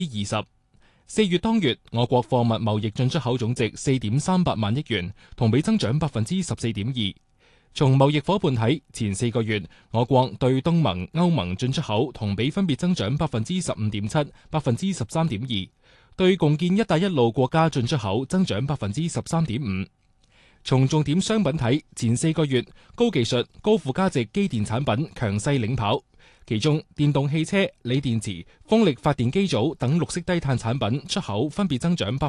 20。4月當月，我國貨物貿易進出口總值4.38萬億元，同比增長14.2%。從貿易夥伴睇，前4個月，我國對東盟、歐盟進出口同比分別增長15.7%、13.2%，對共建一帶一路國家進出口增長13.5%。從重點商品睇，前4個月，高技術、高附加值機電產品強勢領跑。其中，電動汽車、鋰電池、風力發電機組等綠色低碳產品出口分別增長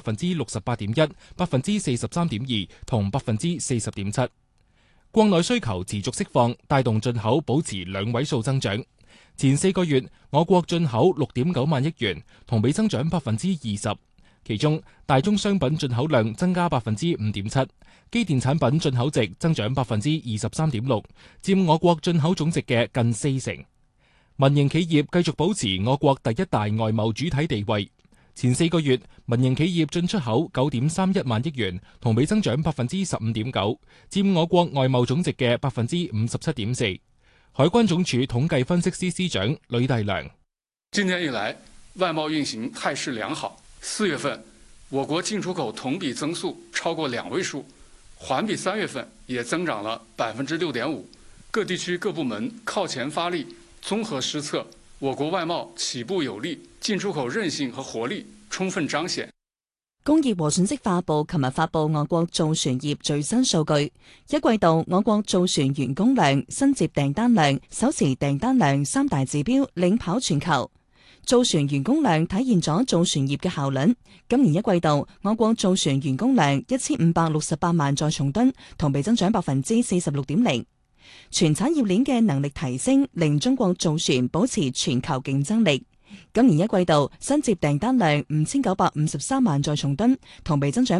68.1%、43.2%同40.7%。國內需求持續釋放，帶動進口保持兩位數增長。前4個月，我國進口6.9萬億元，同比增長20%。其中，大宗商品進口量增加5.7%，機電產品進口值增長23.6%，佔我國進口總值嘅近40%。民營企業繼續保持我國第一大外貿主體地位。前4個月，民營企業進出口9.31萬億元，同比增長15.9%，佔我國外貿總值嘅57.4%。海關總署統計分析司司長呂大良： 今年以來，外貿運行態勢良好。4月份，我國進出口同比增速超過2位數，環比3月份也增長了6.5%。各地區各部門靠前發力，綜合施策，我國外貿起步有力，進出口韌性和活力充分彰顯。 工業和信息化部琴日發布我國造船業最新數據，一季度我國造船完工量、新接訂單量、手持訂單量3大指標領跑全球。造船完工量體現咗造船業嘅效率。今年一季度，我國造船完工量1568萬載重噸，同比增長46.0%。全產業鏈嘅能力提升，令中國造船保持全球競爭力。今年一季度新接訂單量5953萬載重噸，同比增長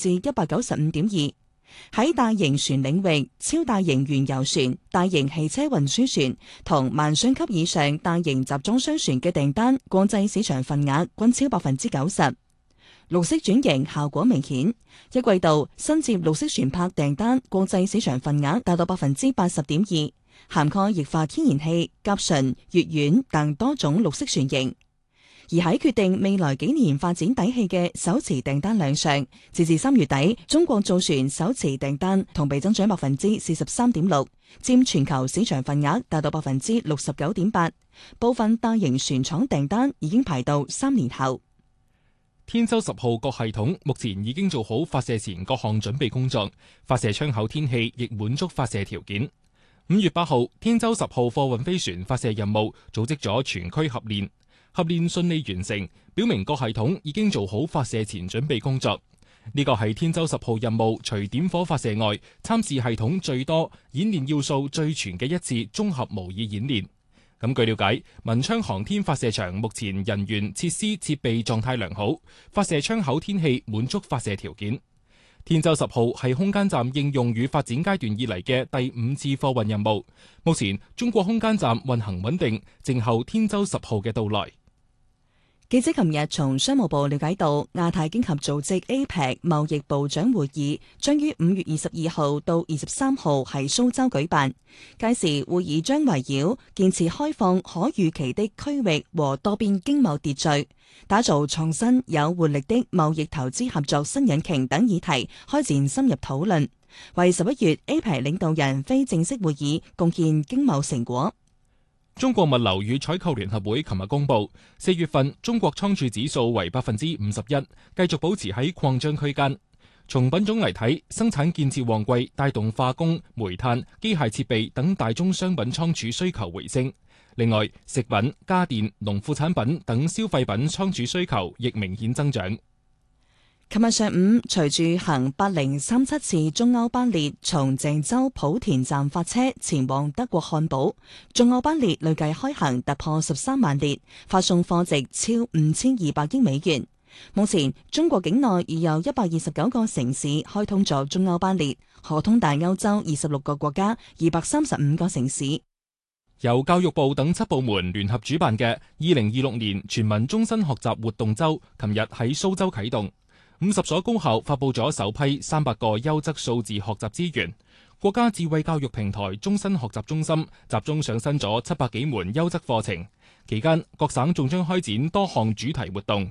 195.2%。喺大型船領域，超大型原油船、大型汽車運輸船同萬箱級以上大型集裝箱船嘅訂單國際市場份額均超90%。綠色轉型效果明顯，一季度新接綠色船舶訂單國際市場份額達到80.2%，涵蓋液化天然氣、甲醇、乙烷等多種綠色船型。而喺決定未來幾年發展底氣嘅手持訂單量上，截至3月底，中國造船手持訂單同比增長43.6%，佔全球市場份額達到69.8%。部分大型船廠訂單已經排到3年後。 天舟10號各系統目前已經做好發射前各項準備工作，發射窗口天氣亦滿足發射條件。5月8號，天舟10號貨運飛船發射任務組織咗全區合練。合練順利完成，表明各系統已經做好發射前準備工作。呢個係天舟10號任務除點火發射外，參試系統最多、演練要素最全嘅一次綜合模擬演練。咁據了解，文昌航天發射場目前人員、設施、設備狀態良好，發射窗口天氣滿足發射條件。天舟10號係空間站應用與發展階段以嚟嘅第5次貨運任務。目前中國空間站運行穩定，靜候天舟10號嘅到來。 記者琴日從商務部了解到，亞太經合組織 APEC 貿易部長會議將於5月22號到23號喺蘇州舉辦。屆時會議將圍繞建設開放可預期的區域和多邊經貿秩序，打造創新有活力的貿易投資合作新引擎等議題開展深入討論，為11月 APEC 領導人非正式會議貢獻經貿成果。 中國物流與採購聯合會琴日公布，4月份中國倉儲指數為51%，繼續保持喺擴張區間。從品種嚟睇，生產建設旺季帶動化工、煤炭、機械設備等大宗商品倉儲需求回升。另外，食品、家電、農副產品等消費品倉儲需求亦明顯增長。 琴日上午，隨住行8037次中歐班列從鄭州莆田站發車前往德國漢堡，中歐班列累計開行突破13萬列，發送貨值超5200億美元。目前，中國境內已有129個城市開通咗中歐班列，可通達歐洲26個國家、235個城市。 由教育部等7部門聯合主辦嘅2026年全民終身學習活動週，琴日喺蘇州啟動。50所高校發佈咗首批300個優質數字學習資源。國家智慧教育平台終身學習中心集中上新咗700幾門優質課程。期間，各省仲將開展多項主題活動。